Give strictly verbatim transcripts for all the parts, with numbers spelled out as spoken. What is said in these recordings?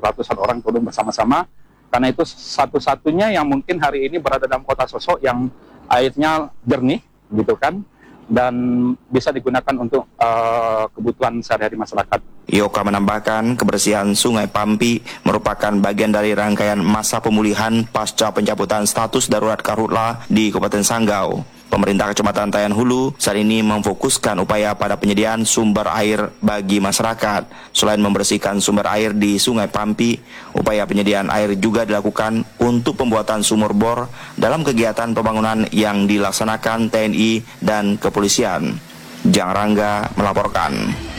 ratusan orang turun bersama-sama, karena itu satu-satunya yang mungkin hari ini berada dalam kota Sosok yang airnya jernih gitu kan, dan bisa digunakan untuk uh, kebutuhan sehari-hari masyarakat. Yoka menambahkan kebersihan Sungai Pampi merupakan bagian dari rangkaian masa pemulihan pasca pencabutan status darurat karhutla di Kabupaten Sanggau. Pemerintah Kecamatan Tayan Hulu saat ini memfokuskan upaya pada penyediaan sumber air bagi masyarakat. Selain membersihkan sumber air di Sungai Pampi, upaya penyediaan air juga dilakukan untuk pembuatan sumur bor dalam kegiatan pembangunan yang dilaksanakan T N I dan kepolisian. Jang Rangga melaporkan.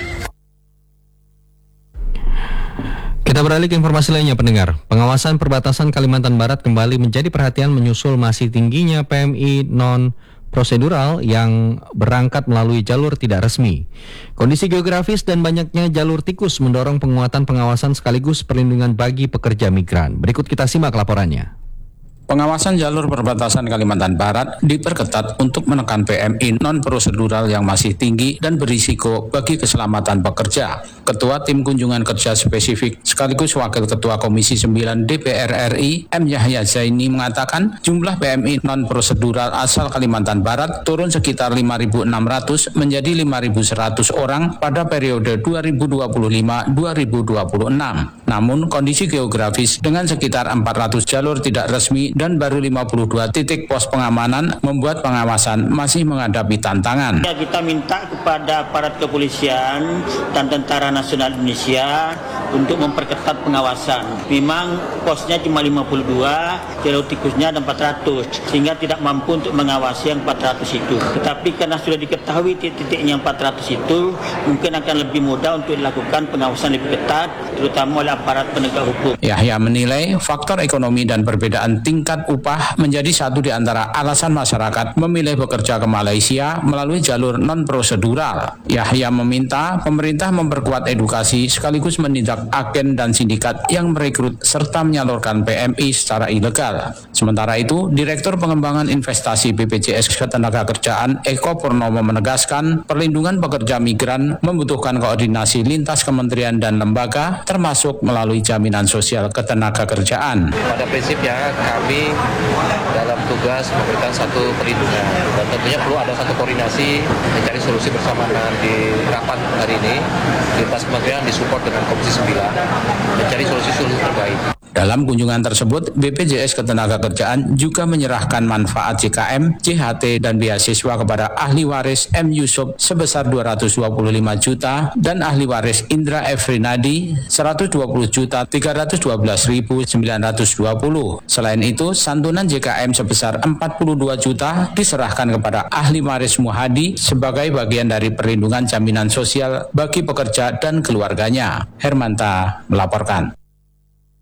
Kita beralih ke informasi lainnya, pendengar. Pengawasan perbatasan Kalimantan Barat kembali menjadi perhatian menyusul masih tingginya P M I non prosedural yang berangkat melalui jalur tidak resmi. Kondisi geografis dan banyaknya jalur tikus mendorong penguatan pengawasan sekaligus perlindungan bagi pekerja migran. Berikut kita simak laporannya. Pengawasan jalur perbatasan Kalimantan Barat diperketat untuk menekan P M I non-prosedural yang masih tinggi dan berisiko bagi keselamatan pekerja. Ketua Tim Kunjungan Kerja Spesifik sekaligus Wakil Ketua Komisi sembilan D P R R I M. Yahya Zaini mengatakan jumlah P M I non-prosedural asal Kalimantan Barat turun sekitar lima ribu enam ratus menjadi lima ribu seratus orang pada periode dua ribu dua puluh lima sampai dua ribu dua puluh enam. Namun kondisi geografis dengan sekitar empat ratus jalur tidak resmi dan baru lima puluh dua titik pos pengamanan membuat pengawasan masih menghadapi tantangan. Ya, kita minta kepada aparat kepolisian dan Tentara Nasional Indonesia untuk memperketat pengawasan. Memang posnya cuma lima puluh dua, jalur tikusnya ada empat ratus, sehingga tidak mampu untuk mengawasi yang empat ratus itu. Tetapi karena sudah diketahui titik-titiknya empat ratus itu, mungkin akan lebih mudah untuk dilakukan pengawasan lebih ketat, terutama oleh aparat penegak hukum. Yahya menilai faktor ekonomi dan perbedaan tingkat upah menjadi satu di antara alasan masyarakat memilih bekerja ke Malaysia melalui jalur non-prosedural. Yahya meminta pemerintah memperkuat edukasi sekaligus menindak agen dan sindikat yang merekrut serta menyalurkan P M I secara ilegal. Sementara itu, Direktur Pengembangan Investasi B P J S Ketenagakerjaan Eko Purnomo menegaskan perlindungan pekerja migran membutuhkan koordinasi lintas kementerian dan lembaga termasuk melalui jaminan sosial ketenagakerjaan. Pada prinsipnya kami dalam tugas memberikan satu perlindungan dan tentunya perlu ada satu koordinasi mencari solusi bersama di rapat hari ini lintas kementerian disupport dengan Komisi sembilan mencari solusi-solusi terbaik. Dalam kunjungan tersebut, B P J S Ketenagakerjaan juga menyerahkan manfaat J K M, J H T, dan beasiswa kepada ahli waris M. Yusuf sebesar dua ratus dua puluh lima juta dan ahli waris Indra F. Rinadi seratus dua puluh juta tiga ratus dua belas ribu sembilan ratus dua puluh. Selain itu, santunan J K M sebesar empat puluh dua juta diserahkan kepada ahli waris Muhadi sebagai bagian dari perlindungan jaminan sosial bagi pekerja dan keluarganya. Hermanta melaporkan.